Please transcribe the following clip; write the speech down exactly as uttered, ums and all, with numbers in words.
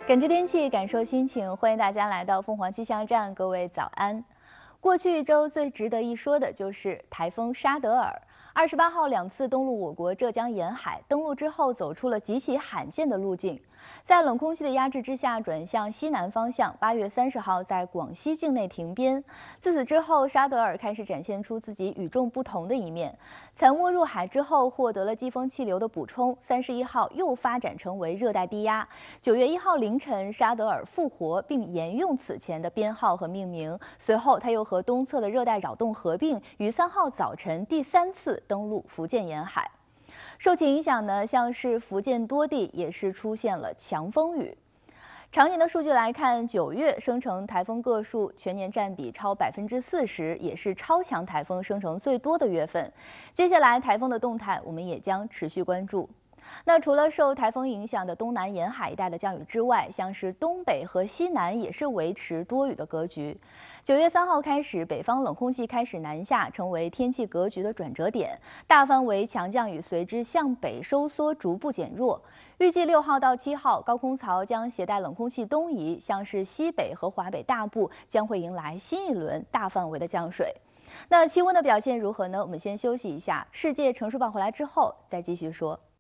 感知天气，感受心情，欢迎大家来到凤凰气象站，各位早安。过去一周最值得一说的就是台风沙德尔。二十八号两次登陆我国浙江沿海，登陆之后走出了极其罕见的路径，在冷空气的压制之下转向西南方向。八月三十号在广西境内停边。自此之后，沙德尔开始展现出自己与众不同的一面。惨没入海之后，获得了季风气流的补充，三十一号又发展成为热带低压。九月一号凌晨，沙德尔复活并沿用此前的编号和命名。随后，他又和东侧的热带扰动合并，于三号早晨第三次登陆福建沿海。受其影响呢，像是福建多地也是出现了强风雨。常年的数据来看，九月生成台风个数全年占比超百分之四十，也是超强台风生成最多的月份。接下来台风的动态，我们也将持续关注。那除了受台风影响的东南沿海一带的降雨之外，像是东北和西南也是维持多雨的格局。九月三号开始，北方冷空气开始南下，成为天气格局的转折点，大范围强降雨随之向北收缩，逐步减弱。预计六号到七号，高空槽将携带冷空气东移，像是西北和华北大部将会迎来新一轮大范围的降水。那气温的表现如何呢？我们先休息一下，世界乘数报回来之后再继续说。